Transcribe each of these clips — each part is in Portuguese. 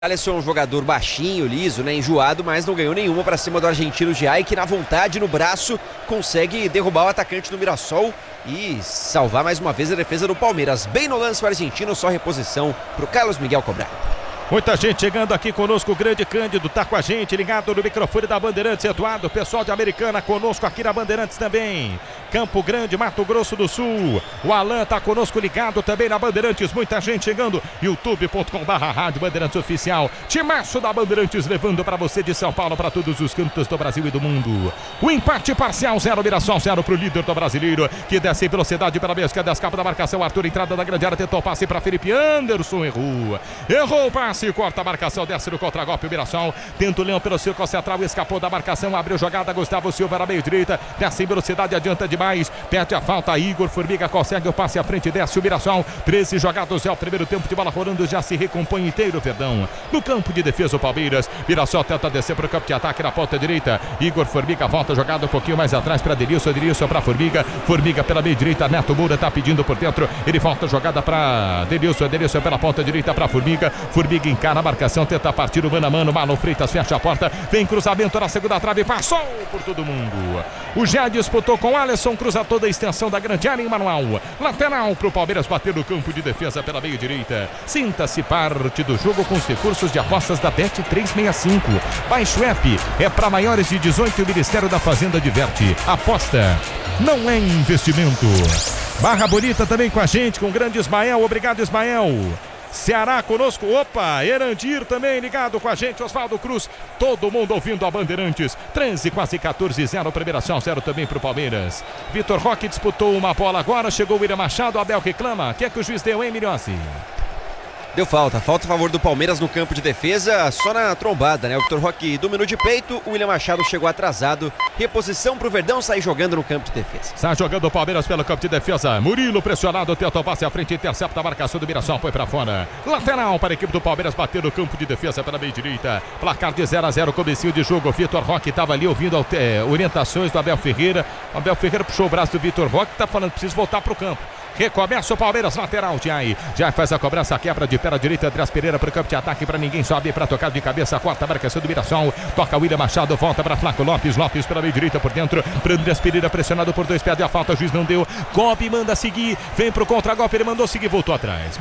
Alisson é um jogador baixinho, liso, né, enjoado, mas não ganhou nenhuma para cima do argentino Giai, que na vontade, no braço, consegue derrubar o atacante do Mirassol e salvar mais uma vez a defesa do Palmeiras. Bem no lance o argentino, só reposição para o Carlos Miguel cobrar. Muita gente chegando aqui conosco, o grande Cândido tá com a gente, ligado no microfone da Bandeirantes, Eduardo, pessoal de Americana conosco aqui na Bandeirantes também. Campo Grande, Mato Grosso do Sul, o Alan tá conosco ligado também na Bandeirantes, muita gente chegando, youtube.com/rádio Bandeirantes Oficial, timaço da Bandeirantes levando para você de São Paulo para todos os cantos do Brasil e do mundo. O empate parcial, 0 Mirassol, 0 pro líder do Brasileiro, que desce em velocidade pela mesca, descapa da marcação, Arthur, entrada da grande área, tentou passe para Felipe Anderson, errou o passe. Corta a marcação, desce no contra-golpe o Mirassol, tenta o Leão pelo círculo central, escapou da marcação, abriu jogada, Gustavo Silva na meio direita, desce em velocidade, adianta demais, perde a falta, Igor Formiga consegue o passe à frente, desce o Mirassol, 13 jogados, é o primeiro tempo de bola rolando, já se recompõe inteiro, Verdão, no campo de defesa o Palmeiras, Mirassol tenta descer para o campo de ataque na ponta direita, Igor Formiga volta jogada um pouquinho mais atrás para Denilson para Formiga, Formiga pela meio direita, Neto Moura tá pedindo por dentro, ele volta jogada para Denilson pela ponta direita para Formiga encara a marcação, tenta partir o mano a mano, Marlon Freitas fecha a porta, vem cruzamento na segunda trave, passou por todo mundo. O Jé disputou com Alisson, cruza toda a extensão da grande área em manual. Lateral para o Palmeiras bater no campo de defesa pela meio direita. Sinta-se parte do jogo com os recursos de apostas da Bet365. Baixe o app, é para maiores de 18 e o Ministério da Fazenda diverte. Aposta não é investimento. Barra Bonita também com a gente, com o grande Ismael, obrigado Ismael. Ceará conosco, opa, Erandir também ligado com a gente, Oswaldo Cruz, todo mundo ouvindo a Bandeirantes, 13, quase 14, 0, primeira ação, 0 também para o Palmeiras. Vitor Roque disputou uma bola agora, chegou o William Machado, Abel reclama, o que é que o juiz deu, hein, Milhossi? Deu falta a favor do Palmeiras no campo de defesa, só na trombada, né? O Vitor Roque dominou de peito, o William Machado chegou atrasado, reposição pro Verdão sair jogando no campo de defesa. Sai jogando o Palmeiras pelo campo de defesa, Murilo pressionado, tenta o passe à frente, intercepta a marcação do Mirassol, foi pra fora. Lateral para a equipe do Palmeiras bater no campo de defesa pela meia direita, placar de 0-0, comecinho de jogo, o Vitor Roque estava ali ouvindo orientações do Abel Ferreira, o Abel Ferreira puxou o braço do Vitor Roque, tá falando, preciso voltar pro campo. Recomeça o Palmeiras, lateral, já faz a cobrança, quebra de pé à direita, Andrés Pereira para o campo de ataque, para ninguém, sobe para tocar de cabeça, corta a marcação do Mirassol, toca William Machado, volta para Flaco Lopes pela meio direita por dentro, para Andrés Pereira pressionado por dois, pede a falta, o juiz não deu, Gobi manda seguir, vem pro contra-golpe, ele mandou seguir, voltou atrás,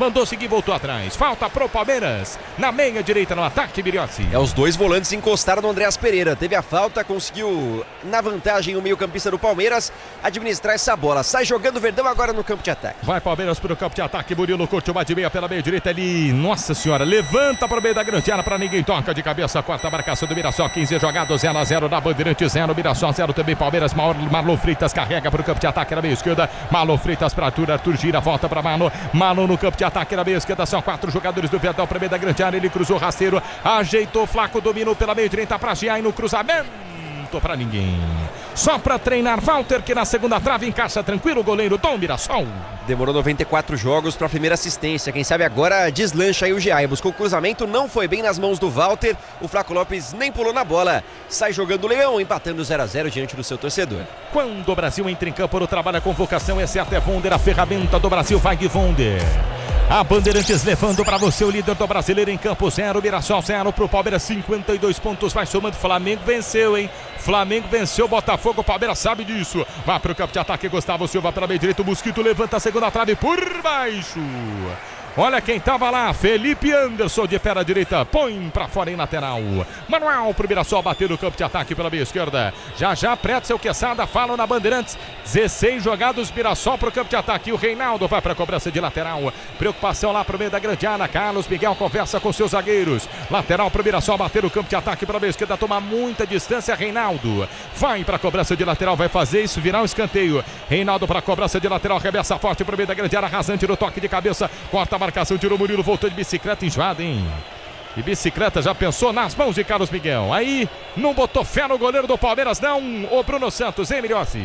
falta pro Palmeiras, na meia direita no ataque, Miriossi. Os dois volantes encostaram no Andrés Pereira, teve a falta, conseguiu na vantagem o meio campista do Palmeiras administrar essa bola, sai jogando o Verdão agora no campo de ataque. Vai Palmeiras para o campo de ataque, Murilo curte uma de meia pela meia direita ali, nossa senhora, levanta para o meio da grande área, para ninguém, toca de cabeça, quarta marcação do Mirassol, 15 jogados, 0-0 na Bandeirantes, 0, Mirassol 0 também, Palmeiras, Marlon Freitas carrega para o campo de ataque na meia esquerda, Marlon Freitas para Arthur gira, volta para Marlon no campo de ataque na meia esquerda, são 4 jogadores do Verdão para o meio da grande área, ele cruzou rasteiro, ajeitou, Flaco dominou pela meia direita para Giai no cruzamento. Para ninguém, só para treinar Walter, que na segunda trave encaixa tranquilo o goleiro Dom Mirassol. Demorou 94 jogos para a primeira assistência, quem sabe agora deslancha aí o Giai, buscou o cruzamento, não foi bem nas mãos do Walter, o Flaco Lopes nem pulou na bola, sai jogando o Leão, empatando 0-0 diante do seu torcedor. Quando o Brasil entra em campo no trabalho, a convocação é certa, é Vonder, a ferramenta do Brasil, vai de Vonder. A Bandeirantes levando para você o líder do Brasileiro em campo, 0, Mirassol 0 pro Palmeiras, 52 pontos, vai somando, Flamengo venceu, hein? Flamengo venceu, Botafogo, o Palmeiras sabe disso. Vai pro campo de ataque, Gustavo Silva pela meia direita, o Mosquito levanta a segunda trave por baixo. Olha quem tava lá, Felipe Anderson de pé à direita, põe pra fora em lateral. Manuel pro Mirassol bater no campo de ataque pela meia esquerda. Já Pretzel Quesada falam na Bandeirantes. 16 jogados, Mirassol pro campo de ataque. O Reinaldo vai pra cobrança de lateral. Preocupação lá pro meio da grande área. Carlos Miguel conversa com seus zagueiros. Lateral pro Mirassol bater no campo de ataque pela meia esquerda, toma muita distância. Reinaldo vai pra cobrança de lateral, vai fazer isso virar um escanteio. Reinaldo pra cobrança de lateral, arremessa forte pro meio da grande área, rasante no toque de cabeça, corta a marcação, tirou Murilo, voltou de bicicleta, enjoado, hein? E bicicleta já pensou nas mãos de Carlos Miguel. Aí não botou fé no goleiro do Palmeiras, não, o Bruno Santos, hein, Milhossi?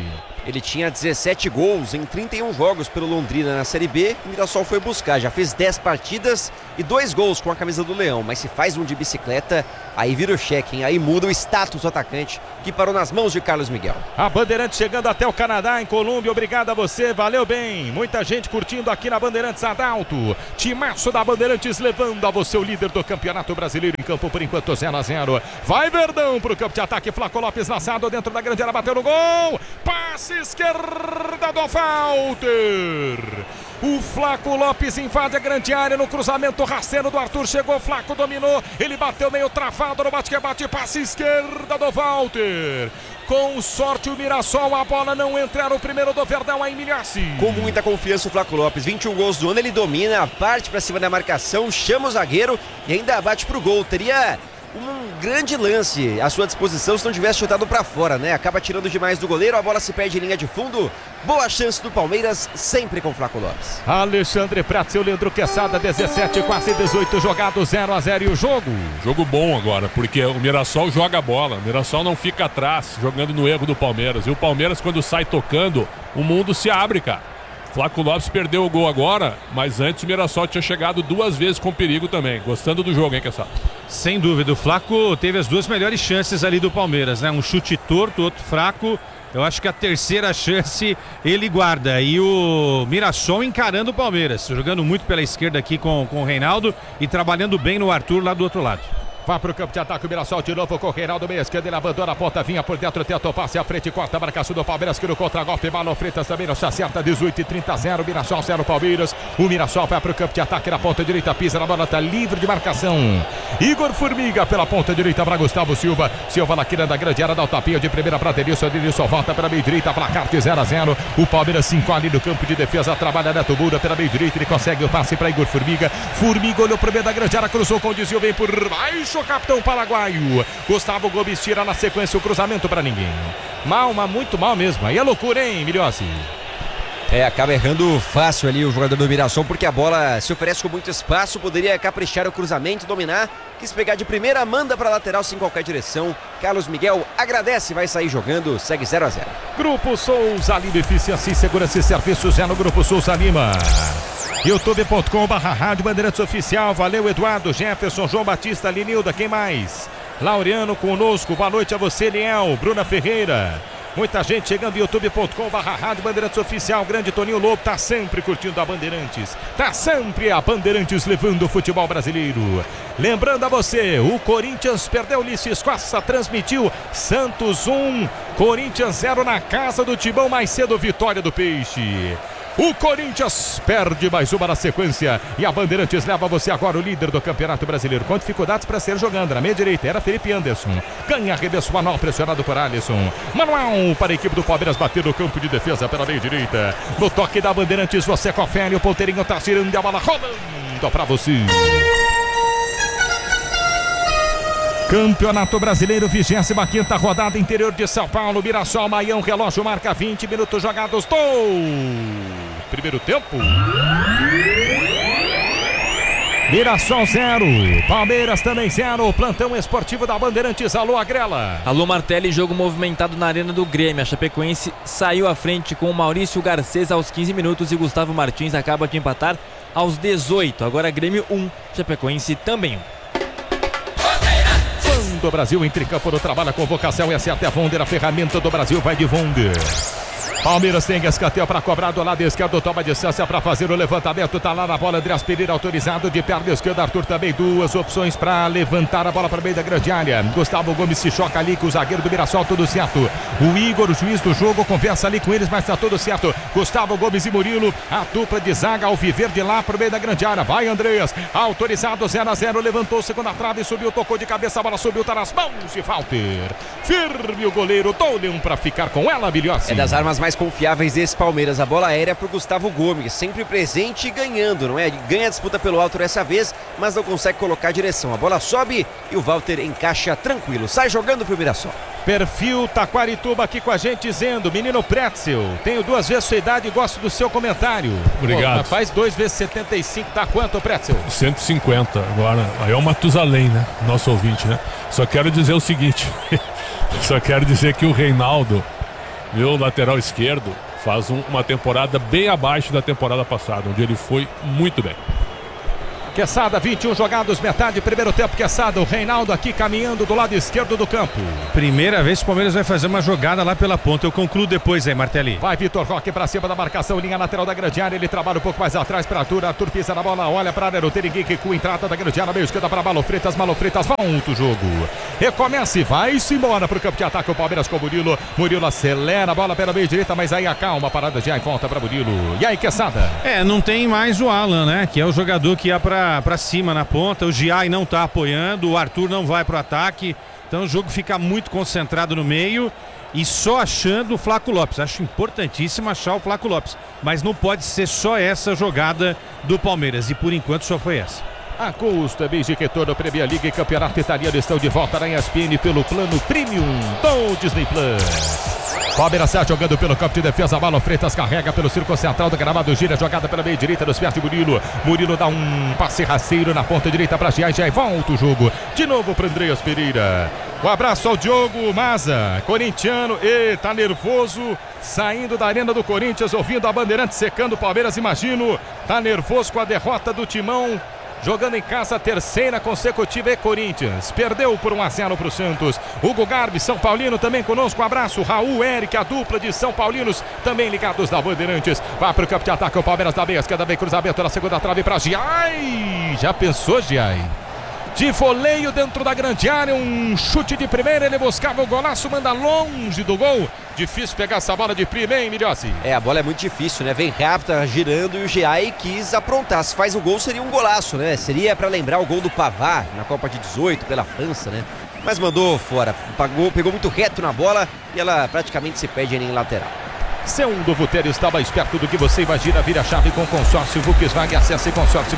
Ele tinha 17 gols em 31 jogos pelo Londrina na Série B. O Mirassol foi buscar, já fez 10 partidas e 2 gols com a camisa do Leão. Mas se faz um de bicicleta, aí vira o cheque, hein? Aí muda o status do atacante que parou nas mãos de Carlos Miguel. A Bandeirantes chegando até o Canadá, em Colômbia. Obrigado a você, valeu bem. Muita gente curtindo aqui na Bandeirantes Adalto. Timaço da Bandeirantes levando a você o líder do Campeonato Brasileiro em campo por enquanto 0-0. Vai Verdão pro campo de ataque. Flaco Lopes lançado dentro da grande área, bateu no gol. Passe esquerda do Walter. O Flaco Lopes invade a grande área no cruzamento rasteiro do Arthur. Chegou, Flaco dominou. Ele bateu meio travado no bate-que-bate. Passe esquerda do Walter. Com sorte o Mirassol, a bola não entra no primeiro do Verdão, a Emiliassi. Com muita confiança o Flaco Lopes, 21 gols do ano, ele domina, parte para cima da marcação, chama o zagueiro e ainda bate pro gol. Teria um grande lance à sua disposição se não tivesse chutado para fora, né? Acaba tirando demais do goleiro, a bola se perde em linha de fundo. Boa chance do Palmeiras, sempre com o Flaco Lopes. Alexandre Prato, seu Leandro Quesada, 17, quase 18 jogados, 0-0 e o jogo? Jogo bom agora, porque o Mirassol joga a bola, o Mirassol não fica atrás, jogando no erro do Palmeiras. E o Palmeiras, quando sai tocando, o mundo se abre, cara. Flaco Lopes perdeu o gol agora, mas antes o Mirassol tinha chegado 2 vezes com perigo também. Gostando do jogo, hein, Quesada? Sem dúvida, o Flaco teve as 2 melhores chances ali do Palmeiras, né? Um chute torto, outro fraco. Eu acho que a terceira chance ele guarda. E o Mirassol encarando o Palmeiras, jogando muito pela esquerda aqui com o Reinaldo e trabalhando bem no Arthur lá do outro lado. Vai pro campo de ataque o Mirassol de novo com o Reinaldo meia esquerda, ele abandona a ponta, vinha por dentro, tenta o passe à frente, corta a marcação do Palmeiras, que no contra-golpe, Marlon Freitas também não se acerta, 18-30, 0, Mirassol 0, Palmeiras. O Mirassol vai pro campo de ataque na ponta direita, pisa na bola, tá livre de marcação. Igor Formiga pela ponta direita para Gustavo Silva, Silva na quina da grande área, dá o tapinha de primeira para Denilson volta pela meia direita, placar de 0-0. O Palmeiras se encolhe no campo de defesa, trabalha Neto Moura pela meia direita, ele consegue o passe para Igor Formiga. Formiga olhou pro meio da grande área, cruzou com o desvio, vem por baixo, o capitão paraguaio Gustavo Gomes tira na sequência o cruzamento para ninguém. Mal, mas muito mal mesmo. Aí é loucura, hein, Miliossi? Acaba errando fácil ali o jogador do Mirassol, porque a bola se oferece com muito espaço, poderia caprichar o cruzamento, dominar, quis pegar de primeira, manda para lateral sem qualquer direção. Carlos Miguel agradece, vai sair jogando, segue 0-0. Grupo Souza Lima, eficiência e segurança e serviços é no Grupo Souza Lima. youtube.com/Rádio Bandeirantes Oficial. Valeu, Eduardo, Jefferson, João Batista, Linilda, quem mais? Laureano conosco, boa noite a você, Liel, Bruna Ferreira. Muita gente chegando, youtube.com/Rádio Bandeirantes Oficial. Grande Toninho Lobo tá sempre curtindo a Bandeirantes. Tá sempre a Bandeirantes levando o futebol brasileiro. Lembrando a você, o Corinthians perdeu, Ulisses Costa transmitiu Santos 1, Corinthians 0 na casa do Timão, mais cedo vitória do Peixe. O Corinthians perde mais uma na sequência e a Bandeirantes leva você agora o líder do Campeonato Brasileiro com dificuldades para ser jogando. Na meia direita era Felipe Anderson, ganha arremesso manual pressionado por Alisson. Manual para a equipe do Palmeiras bater no campo de defesa pela meia direita. No toque da Bandeirantes você confere, o ponteirinho tá tirando e a bola rolando para você. Campeonato Brasileiro, 25ª rodada, interior de São Paulo, Mirassol, Maião, relógio marca 20 minutos jogados do primeiro tempo. Mirassol 0, Palmeiras também 0, plantão esportivo da Bandeirantes, alô Agrela. Alô Martelli, jogo movimentado na arena do Grêmio, a Chapecoense saiu à frente com o Maurício Garcês aos 15 minutos e Gustavo Martins acaba de empatar aos 18, agora Grêmio 1, Chapecoense também 1. Do Brasil entre campo no trabalho, a convocação é certa, é a Vonder, a ferramenta do Brasil vai de Vonder. Palmeiras tem escanteio para cobrar do lado esquerdo, toma distância para fazer o levantamento, tá lá na bola, Andreas Pereira autorizado de perna esquerda, Arthur também, 2 opções para levantar a bola para o meio da grande área. Gustavo Gomes se choca ali com o zagueiro do Mirassol, tudo certo. O Igor, o juiz do jogo, conversa ali com eles, mas tá tudo certo. Gustavo Gomes e Murilo, a dupla de zaga ao viver de lá para o meio da grande área. Vai Andreas, autorizado, 0-0, levantou, segunda trave, subiu, tocou de cabeça, a bola subiu, tá nas mãos de Walter. Firme o goleiro Toleon para ficar com ela, Bilhossi. É das armas mais confiáveis desse Palmeiras, a bola aérea pro Gustavo Gomes, sempre presente e ganhando, não é? Ganha a disputa pelo alto dessa vez, mas não consegue colocar a direção. A bola sobe e o Walter encaixa tranquilo, sai jogando pro Mirassol. Perfil Taquarituba aqui com a gente dizendo, menino Pretzel, tenho 2 vezes sua idade e gosto do seu comentário. Obrigado. Pô, faz 2 vezes 75, tá quanto, Pretzel? 150 agora, aí é o Matusalém, né? Nosso ouvinte, né? Só quero dizer o seguinte, só quero dizer que o Reinaldo Meu lateral esquerdo faz uma temporada bem abaixo da temporada passada, onde ele foi muito bem. Quesada, 21 jogados, metade, primeiro tempo, Quesada, o Reinaldo aqui caminhando do lado esquerdo do campo. Primeira vez que o Palmeiras vai fazer uma jogada lá pela ponta. Eu concluo depois aí, Martelli. Vai Vitor Roque pra cima da marcação, linha lateral da grande área, ele trabalha um pouco mais atrás para Arthur pisa na bola, olha para área, não tem ninguém que com entrada da grande área, meio esquerda para Malo Freitas, volta o jogo. Recomeça e vai-se embora pro campo de ataque o Palmeiras com o Murilo acelera a bola pela meia direita, mas aí acalma, a parada já em volta para Murilo. E aí, Quesada? Não tem mais o Alan, né? Que é o jogador que ia pra cima na ponta, o Giai não tá apoiando, o Arthur não vai pro ataque, então o jogo fica muito concentrado no meio e só achando o Flaco Lopes. Acho importantíssimo achar o Flaco Lopes, mas não pode ser só essa jogada do Palmeiras, e por enquanto só foi essa. A custa, desde que toda a Premier League e Campeonato Italiano estão de volta na ESPN pelo plano Premium do Disney Plus. Palmeiras está jogando pelo campo de defesa, Malo Freitas carrega pelo círculo central do gramado, gira jogada pela meia direita dos pés de Murilo dá um passe rasteiro na ponta direita para Giai, volta o jogo de novo para Andreas Pereira. Um abraço ao Diogo Maza, corintiano, e tá nervoso, saindo da arena do Corinthians, ouvindo a Bandeirantes secando o Palmeiras, imagino, tá nervoso com a derrota do Timão. Jogando em casa, terceira consecutiva e Corinthians. Perdeu por 1-0 para o Santos. Hugo Garbi, São Paulino, também conosco. Um abraço. Raul, Eric, a dupla de São Paulinos, também ligados da Bandeirantes. Vai para o campo de ataque o Palmeiras da meia esquerda, vem cruzamento na segunda trave para Giai. Já pensou, Giai? De voleio dentro da grande área, um chute de primeira, ele buscava o golaço, manda longe do gol. Difícil pegar essa bola de primeira, hein, Milhossi? A bola é muito difícil, né? Vem rápida, girando, e o Giai quis aprontar. Se faz o gol, seria um golaço, né? Seria para lembrar o gol do Pavard na Copa de 18 pela França, né? Mas mandou fora, pegou muito reto na bola e ela praticamente se perde em lateral. Segundo Vutério está mais perto do que você imagina. Vira a chave com consórcio Volkswagen. Acesse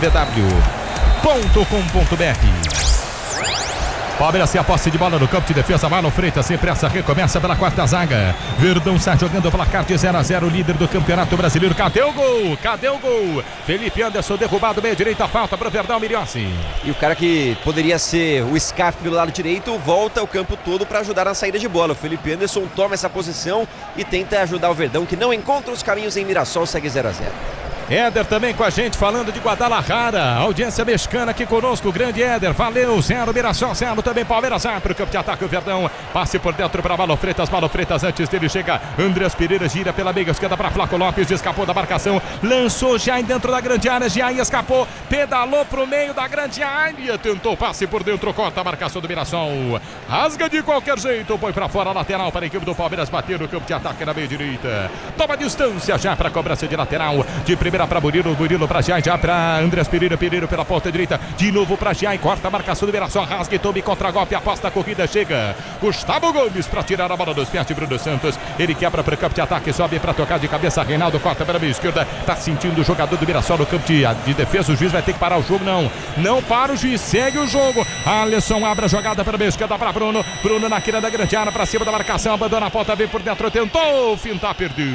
consórciovw.com.br. Palmeiras tem a posse de bola no campo de defesa. Malo Freitas sem pressa, recomeça pela quarta zaga. Verdão está jogando placar de 0-0, líder do Campeonato Brasileiro. Cadê o gol? Felipe Anderson derrubado, meia direita, falta para o Verdão, Milhossi. E o cara que poderia ser o Scarfe pelo lado direito volta o campo todo para ajudar na saída de bola. O Felipe Anderson toma essa posição e tenta ajudar o Verdão, que não encontra os caminhos em Mirassol, segue 0-0. Éder também com a gente, falando de Guadalajara, audiência mexicana aqui conosco, grande Éder, valeu, 0 Mirassol, 0 também Palmeiras, para o campo de ataque o Verdão, passe por dentro para Malo Freitas, antes dele chega Andreas Pereira, gira pela meia esquerda para Flaco Lopes, escapou da marcação, lançou já dentro da grande área, já escapou, pedalou pro meio da grande área, tentou passe por dentro, corta a marcação do Mirassol, rasga de qualquer jeito, põe para fora, lateral para a equipe do Palmeiras, bater no campo de ataque na meia direita, toma distância já para a cobrança de lateral, de primeira para Murilo para Giai, já para Andreas Pereira pela ponta direita, de novo para Giai, corta a marcação do Mirassol, rasga e tome contra-golpe, aposta a corrida, chega Gustavo Gomes para tirar a bola dos pés de Bruno Santos, ele quebra para o campo de ataque, sobe para tocar de cabeça, Reinaldo corta para a meia esquerda, tá sentindo o jogador do Mirassol no campo de defesa, o juiz vai ter que parar o jogo, não para o juiz, segue o jogo, Alisson abre a jogada para a meia esquerda para Bruno na quina da grande área, para cima da marcação, abandona a ponta, vem por dentro, tentou, fintar, perdeu.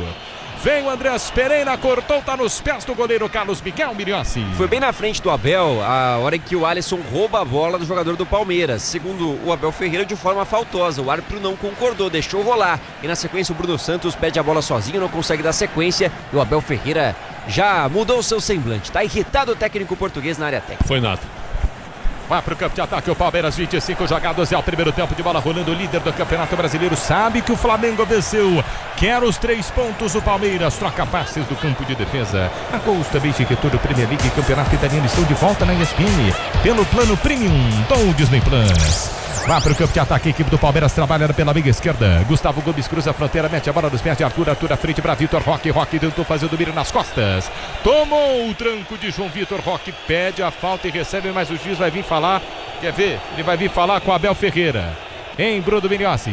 Vem o Andreas Pereira, cortou, tá nos pés do goleiro Carlos Miguel Miriossi. Foi bem na frente do Abel, a hora em que o Alisson rouba a bola do jogador do Palmeiras. Segundo o Abel Ferreira, de forma faltosa. O árbitro não concordou, deixou rolar. E na sequência o Bruno Santos pede a bola sozinho, não consegue dar sequência. E o Abel Ferreira já mudou o seu semblante. Tá irritado o técnico português na área técnica. Foi nada. Vai para o campo de ataque o Palmeiras, 25 jogados, é o primeiro tempo de bola rolando, líder do Campeonato Brasileiro, sabe que o Flamengo venceu, quer os 3 pontos, o Palmeiras troca passes do campo de defesa. A Costa Beach, que todo Premier League e Campeonato Italiano estão de volta na ESPN, pelo plano Premium do Disney Plus. Vai para o campo de ataque, a equipe do Palmeiras trabalhando pela meia esquerda. Gustavo Gomes cruza a fronteira, mete a bola nos pés de Arthur à frente para Vitor Roque. Roque tentou fazer o domínio nas costas. Tomou o tranco de João Vitor. Roque pede a falta e recebe, mas o juiz vai vir falar. Quer ver? Ele vai vir falar com Abel Ferreira. Em Bruno Migliossi.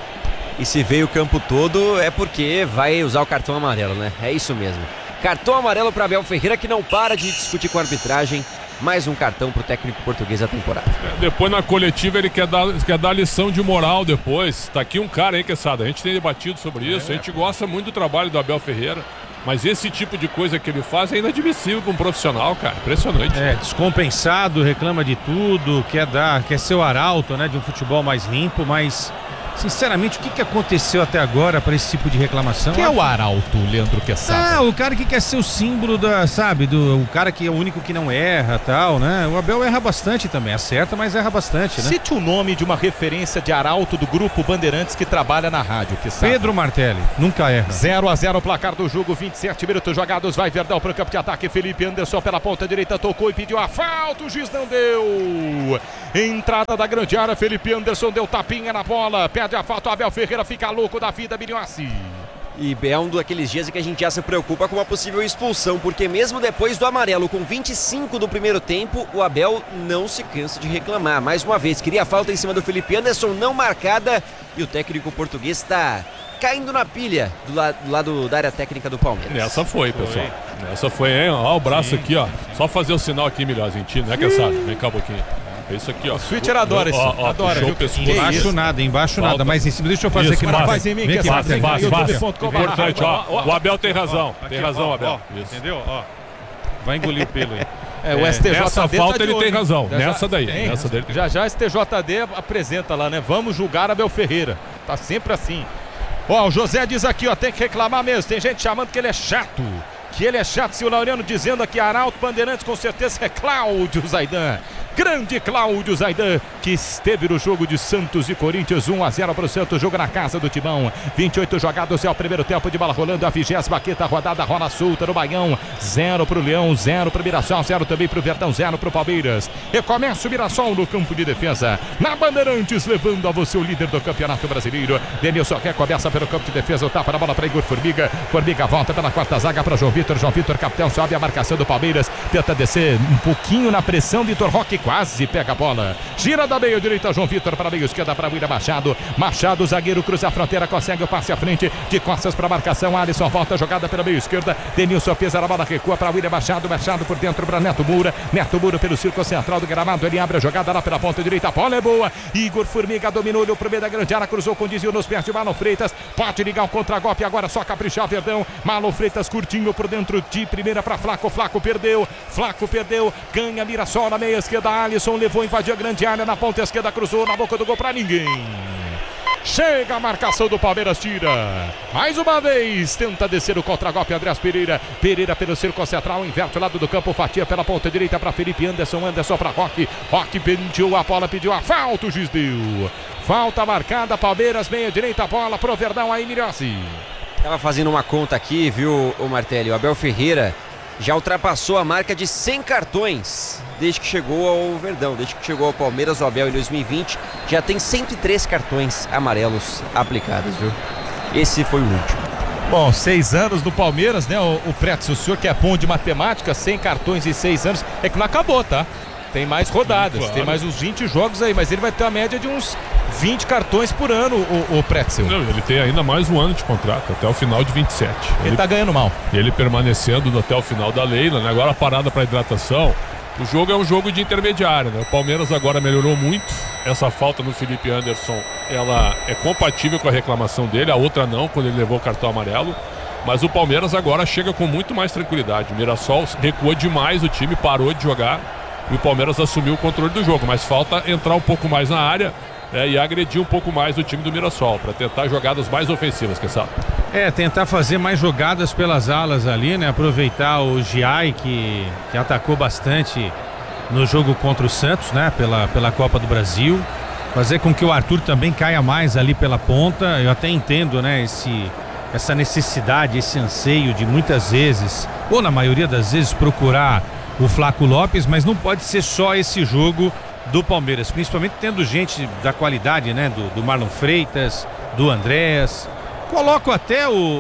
E se veio o campo todo é porque vai usar o cartão amarelo, né? É isso mesmo. Cartão amarelo para Abel Ferreira, que não para de discutir com a arbitragem. Mais um cartão pro técnico português da temporada. Depois na coletiva ele quer dar lição de moral depois. Tá aqui um cara aí, Quesada, a gente tem debatido sobre isso, a gente gosta muito do trabalho do Abel Ferreira, mas esse tipo de coisa que ele faz é inadmissível para um profissional, cara, impressionante. Descompensado, reclama de tudo, quer ser o arauto, né, de um futebol mais limpo, mas Sinceramente, o que aconteceu até agora para esse tipo de reclamação? Quem é o Arauto, Leandro Quesada? O cara que quer ser o símbolo o cara que é o único que não erra, tal, né? O Abel erra bastante também, acerta, mas erra bastante, né? Cite o nome de uma referência de Arauto do Grupo Bandeirantes que trabalha na rádio, Quesada. Pedro Martelli, nunca erra. 0-0 o placar do jogo, 27 minutos jogados, vai Verdão para o campo de ataque, Felipe Anderson pela ponta direita, tocou e pediu a falta, o juiz não deu. Entrada da grande área, Felipe Anderson deu tapinha na bola, pede a falta, o Abel Ferreira fica louco da vida, Biniossi. E é um daqueles dias em que a gente já se preocupa com uma possível expulsão, porque mesmo depois do amarelo, com 25 do primeiro tempo, o Abel não se cansa de reclamar. Mais uma vez, queria a falta em cima do Felipe Anderson, não marcada, e o técnico português está caindo na pilha do lado da área técnica do Palmeiras. Nessa foi, pessoal. Nessa foi, hein? Ó, o braço aqui, ó. Só fazer o sinal aqui, melhor, argentino, né, Quesada? Vem cá um pouquinho. É isso aqui, ó. O Switcher adora isso. Adora. Embaixo nada, mas em cima, deixa eu fazer aqui. Faz em mim, que faz. Importante, ó. ó. O Abel tem razão. Tem razão, Abel. Entendeu? Ó. Vai engolir o pelo aí. O STJD nessa falta ele tem razão. Nessa daí. Já STJD apresenta lá, né? Vamos julgar Abel Ferreira. Tá sempre assim. Ó, o José diz aqui, ó, tem que reclamar mesmo. Tem gente chamando que ele é chato. Se o Laureano dizendo aqui, Arauto Bandeirantes, com certeza é Cláudio Zaidan. Grande Cláudio Zaidan, que esteve no jogo de Santos e Corinthians, 1-0 para o Santos, jogo na casa do Timão. 28 jogados, é o primeiro tempo de bola rolando, a 25ª rodada rola solta no Baião. 0 para o Leão, 0 para o Mirassol, 0 também para o Verdão, 0 para o Palmeiras. Recomeça o Mirassol no campo de defesa. Na Bandeirantes, levando a você o líder do Campeonato Brasileiro. Denilson quer começa pelo campo de defesa, o tapa na bola para Igor Formiga. Formiga volta pela quarta zaga para João Vitor. João Vitor, capitão, sobe a marcação do Palmeiras. Tenta descer um pouquinho na pressão. Vitor Roque quase pega a bola. Gira da meia direita, João Vitor para a meia esquerda para William Machado. Machado, zagueiro, cruza a fronteira, consegue o passe à frente. De costas para a marcação. Alisson volta, jogada pela meia esquerda. Denilson pesa na bola, recua para William Machado. Machado por dentro para Neto Moura. Neto Moura pelo círculo central do gramado. Ele abre a jogada lá pela ponta direita. A bola é boa. Igor Formiga dominou, olhou pro meio da grande área, cruzou com desvio nos pés de Marlon Freitas. Pode ligar o contra-golpe agora, só caprichar Verdão. Marlon Freitas curtinho por dentro de primeira para Flaco. Flaco perdeu. Ganha Mirassol na meia esquerda. Alisson levou, invadiu a grande área na ponta esquerda, cruzou na boca do gol para ninguém. Chega a marcação do Palmeiras, tira. Mais uma vez, tenta descer o contra-golpe Andrés Pereira. Pereira pelo círculo central, inverte o lado do campo, fatia pela ponta direita para Felipe Anderson. Anderson para Roque. Roque pediu a bola, pediu a falta, o juiz deu. Falta marcada, Palmeiras, meia direita, a bola pro Verdão, aí Miriossi. Tava fazendo uma conta aqui, viu, o Martelli? O Abel Ferreira já ultrapassou a marca de 100 cartões desde que chegou ao Verdão, desde que chegou ao Palmeiras. O Abel em 2020 já tem 103 cartões amarelos aplicados, viu? Esse foi o último. Bom, 6 anos no Palmeiras, né? O Pretz, o senhor que é bom de matemática, 100 cartões em 6 anos, é que não acabou, tá? Tem mais rodadas, claro. Tem mais uns 20 jogos aí, mas ele vai ter uma média de uns 20 cartões por ano, o Pretzel. Não, ele tem ainda mais um ano de contrato, até o final de 27. Ele tá ganhando mal. Ele permanecendo até o final da Leila, né? Agora a parada para hidratação. O jogo é um jogo de intermediário, né? O Palmeiras agora melhorou muito. Essa falta no Felipe Anderson, ela é compatível com a reclamação dele, a outra não, quando ele levou o cartão amarelo. Mas o Palmeiras agora chega com muito mais tranquilidade. O Mirassol recuou demais, o time parou de jogar e o Palmeiras assumiu o controle do jogo. Mas falta entrar um pouco mais na área, e agredir um pouco mais o time do Mirassol, para tentar jogadas mais ofensivas, quem sabe? Tentar fazer mais jogadas pelas alas ali, né? Aproveitar o Giai, que atacou bastante no jogo contra o Santos, né? Pela Copa do Brasil. Fazer com que o Arthur também caia mais ali pela ponta. Eu até entendo, né? Essa necessidade, esse anseio de muitas vezes, ou na maioria das vezes, procurar o Flaco Lopes, mas não pode ser só esse jogo do Palmeiras, principalmente tendo gente da qualidade, né? Do Marlon Freitas, do Andrés. Coloco até o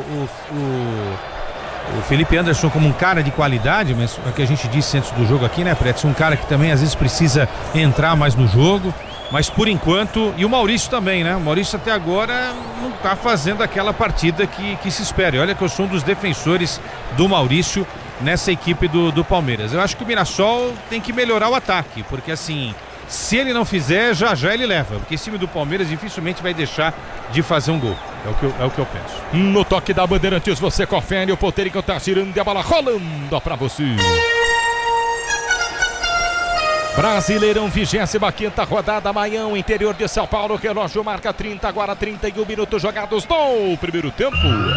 Felipe Anderson como um cara de qualidade, mas é o que a gente disse antes do jogo aqui, né, Pretz? Um cara que também às vezes precisa entrar mais no jogo, mas por enquanto, e o Maurício também, né? O Maurício até agora não tá fazendo aquela partida que se espera. E olha que eu sou um dos defensores do Maurício nessa equipe do Palmeiras. Eu acho que o Mirassol tem que melhorar o ataque, porque assim, se ele não fizer, já ele leva, porque esse time do Palmeiras dificilmente vai deixar de fazer um gol. É o que eu penso. No toque da Bandeirantes, você confere, o Potérico tá tirando a bola rolando pra você. Brasileirão, 25ª rodada, amanhã, interior de São Paulo, relógio marca 30, agora 31 minutos jogados no primeiro tempo.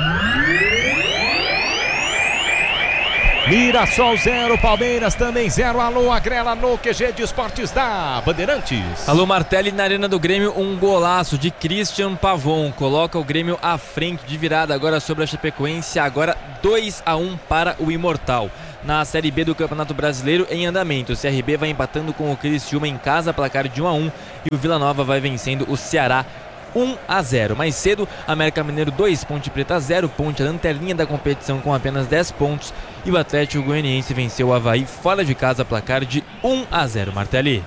Mirassol 0, Palmeiras também 0. Alô, Agrela no QG de Esportes da Bandeirantes. Alô, Martelli, na Arena do Grêmio, um golaço de Christian Pavon. Coloca o Grêmio à frente de virada agora sobre a Chapecoense. Agora 2-1 para o Imortal. Na Série B do Campeonato Brasileiro em andamento, o CRB vai empatando com o Criciúma em casa, placar de 1-1. E o Vila Nova vai vencendo o Ceará 1-0. Mais cedo, América Mineiro 2, Ponte Preta 0. Ponte, a lanterninha da competição com apenas 10 pontos. E o Atlético Goianiense venceu o Avaí fora de casa, placar de 1-0. Martelli.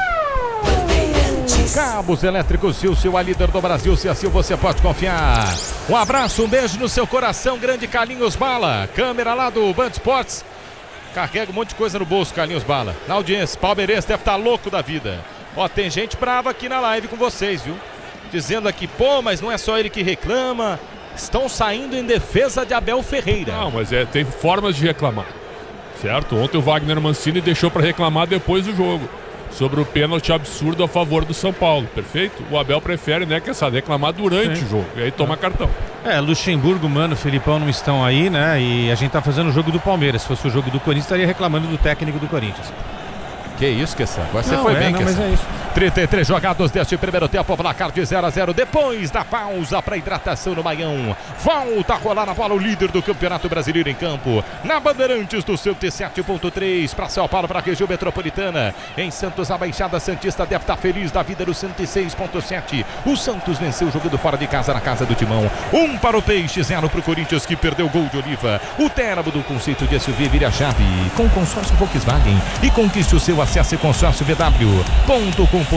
Cabos Elétricos Silvio, a líder do Brasil, se assim você pode confiar. Um abraço, um beijo no seu coração, grande Carlinhos Bala. Câmera lá do Band Esportes. Carrega um monte de coisa no bolso, Carlinhos Bala. Na audiência, palmeirense deve estar louco da vida. Ó, tem gente brava aqui na live com vocês, viu? Dizendo aqui, pô, mas não é só ele que reclama. Estão saindo em defesa de Abel Ferreira. Não, mas tem formas de reclamar, certo? Ontem o Wagner Mancini deixou para reclamar depois do jogo sobre o pênalti absurdo a favor do São Paulo, perfeito? O Abel prefere, né, que essa reclamar durante o jogo, e aí toma cartão. Luxemburgo, Mano, Felipão não estão aí, né? E a gente tá fazendo o jogo do Palmeiras. Se fosse o jogo do Corinthians, estaria reclamando do técnico do Corinthians. Que isso, Kessa? Agora você foi bem, Kessa. Mas é isso. 33 jogados deste primeiro tempo, placar de 0-0. Depois da pausa para hidratação no Maião. Volta a rolar a bola, o líder do Campeonato Brasileiro em campo. Na Bandeirantes do 107.3 para São Paulo, para a região metropolitana. Em Santos, a Baixada Santista deve estar feliz da vida do 106.7. O Santos venceu jogando fora de casa na casa do Timão. 1 para o Peixe, 0 para o Corinthians, que perdeu o gol de Oliva. O término do conceito de SUV vira a chave com consórcio Volkswagen e conquiste o seu. Acesse consórciovw.com.br.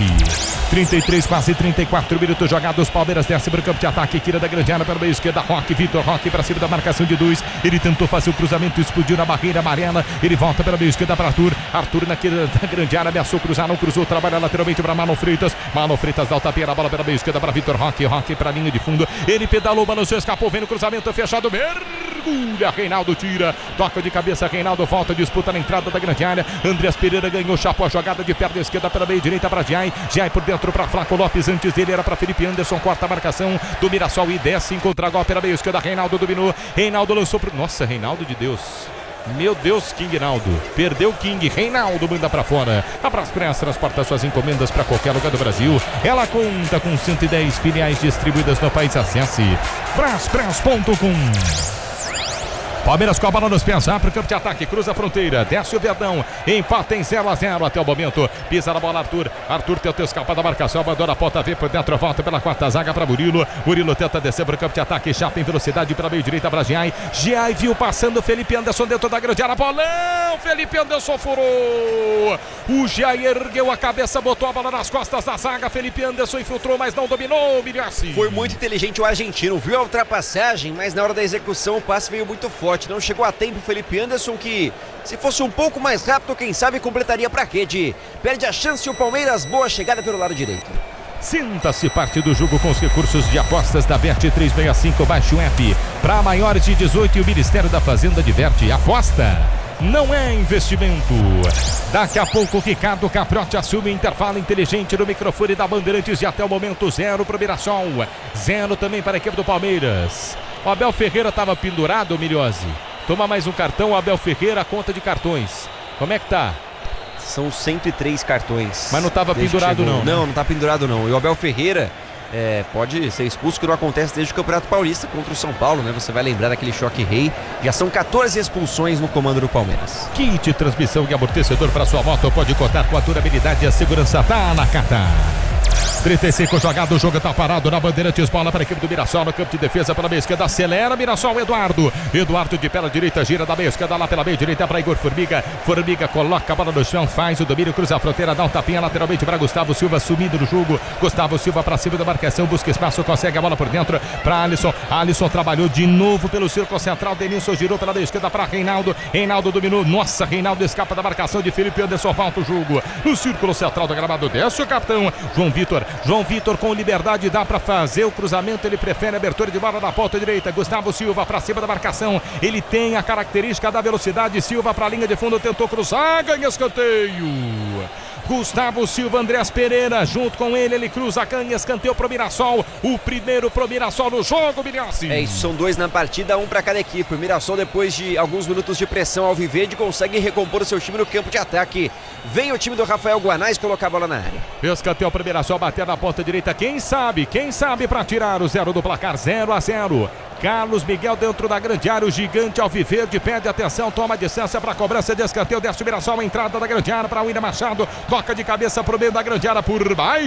33, quase 34 minutos jogados. Palmeiras desce para o campo de ataque. Tira da grande área pela meio esquerda. Vitor Roque para cima da marcação de 2. Ele tentou fazer o cruzamento, explodiu na barreira amarela. Ele volta pela meio esquerda para Arthur. Arthur na grande área, ameaçou cruzar, não cruzou. Trabalha lateralmente para Marlon Freitas. Marlon Freitas dá o tapinha na bola pela meio esquerda para Vitor Roque. Roque para a linha de fundo. Ele pedalou, balançou, escapou. Vem no cruzamento fechado. Mergulha. Reinaldo tira. Toca de cabeça. Reinaldo volta, disputa na entrada da grande área. Andreas Pereira ganhou, chapou a jogada de perna esquerda pela meia direita para Jai. Jai por dentro para Flaco Lopes. Antes dele era para Felipe Anderson. Corta a marcação do Mirassol e desce. Encontra gol pela meia esquerda. Reinaldo dominou. Reinaldo lançou pro. Nossa, Reinaldo de Deus. Meu Deus, King Naldo. Perdeu o King. Reinaldo manda para fora. A Braspress transporta suas encomendas para qualquer lugar do Brasil. Ela conta com 110 filiais distribuídas no país. Acesse braspress.com. Palmeiras com a bola nos pés, abre o campo de ataque, cruza a fronteira, desce o Verdão, empata em 0-0 até o momento, pisa na bola Arthur, Arthur tenta escapar da marcação, abandona a ponta, vem por dentro, volta pela quarta zaga para Murilo, Murilo tenta descer para o campo de ataque, chapa em velocidade para meio direita para Giai, Giai viu passando Felipe Anderson dentro da grande área, bolão, Felipe Anderson furou, o Giai ergueu a cabeça, botou a bola nas costas da zaga, Felipe Anderson infiltrou, mas não dominou, Miriassi. Foi muito inteligente o argentino, viu a ultrapassagem, mas na hora da execução o passe veio muito forte. Não chegou a tempo o Felipe Anderson, que se fosse um pouco mais rápido, quem sabe completaria para a rede. Perde a chance o Palmeiras, boa chegada pelo lado direito. Sinta-se parte do jogo com os recursos de apostas da Bet365. Baixe o app para maiores de 18 e o Ministério da Fazenda diverte. Aposta não é investimento. Daqui a pouco, Ricardo Caprotti assume intervalo inteligente no microfone da Bandeirantes. E até o momento, 0 para o Mirassol, 0 também para a equipe do Palmeiras. O Abel Ferreira estava pendurado, Miliose. Toma mais um cartão, o Abel Ferreira, a conta de cartões. Como é que tá? São 103 cartões. Mas não estava pendurado não, né? Não tá pendurado não. E o Abel Ferreira pode ser expulso, que não acontece desde o Campeonato Paulista contra o São Paulo, né? Você vai lembrar daquele choque rei. Já são 14 expulsões no comando do Palmeiras. Kit transmissão e amortecedor para sua moto pode contar com a durabilidade e a segurança tá na Qatar. 35 jogado, o jogo tá parado na Bandeirantes, bola para a equipe do Mirassol no campo de defesa pela meia esquerda, acelera Mirassol, Eduardo de pela direita, gira da meia esquerda lá pela meia direita para Igor Formiga, coloca a bola no chão, faz o domínio, cruza a fronteira, dá um tapinha lateralmente para Gustavo Silva, sumindo no jogo, Gustavo Silva para cima da marcação, busca espaço, consegue a bola por dentro para Alisson trabalhou de novo pelo círculo central, Denilson girou pela meia esquerda para Reinaldo dominou, nossa, Reinaldo escapa da marcação de Felipe Anderson, volta o jogo no círculo central do gramado, desce o capitão João Vitor, João Vitor com liberdade, dá para fazer o cruzamento, ele prefere a abertura de bola da ponta direita. Gustavo Silva para cima da marcação, ele tem a característica da velocidade. Silva para a linha de fundo, tentou cruzar, ganha escanteio. Gustavo Silva, Andrés Pereira, junto com ele cruza, ganha escanteio pro Mirassol. O primeiro pro Mirassol no jogo, Biliassi. É isso, são 2 na partida, 1 para cada equipe. O Mirassol, depois de alguns minutos de pressão ao Alviverde, consegue recompor o seu time no campo de ataque. Vem o time do Rafael Guanais colocar a bola na área. Escanteio pro Mirassol, bater na ponta direita. Quem sabe para tirar o 0 do placar, 0-0. Carlos Miguel dentro da grande área, o gigante Alviverde pede atenção, toma distância para a cobrança de escanteio, desce o Mirassol, entrada da grande área para o William Machado, toca de cabeça pro meio da grande área por baixo.